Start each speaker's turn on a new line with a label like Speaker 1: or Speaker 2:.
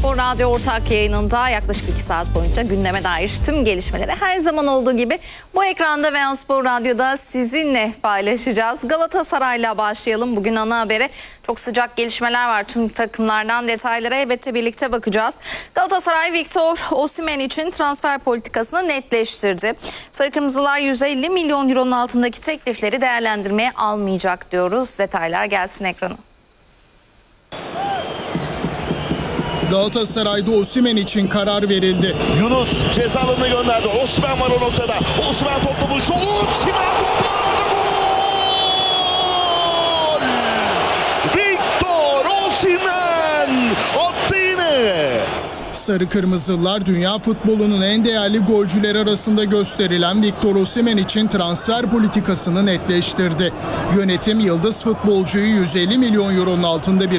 Speaker 1: Spor Radyo ortak yayınında yaklaşık 2 saat boyunca gündeme dair tüm gelişmeleri her zaman olduğu gibi bu ekranda ve Spor Radyo'da sizinle paylaşacağız. Galatasaray'la başlayalım. Bugün ana habere çok sıcak gelişmeler var. Tüm takımlardan detaylara elbette birlikte bakacağız. Galatasaray Victor Osimhen için transfer politikasını netleştirdi. Sarı Kırmızılar 150 milyon euronun altındaki teklifleri değerlendirmeye almayacak diyoruz. Detaylar gelsin ekrana.
Speaker 2: Galatasaray'da Osimhen için karar verildi.
Speaker 3: Yunus ceza alanına gönderdi. Osimhen var o noktada. Osimhen topla buluştu. Osimhen toplanmadı. Gol! Victor Osimhen attı yine.
Speaker 2: Sarı Kırmızılar dünya futbolunun en değerli golcüleri arasında gösterilen Victor Osimhen için transfer politikasını netleştirdi. Yönetim yıldız futbolcuyu 150 milyon euronun altında bir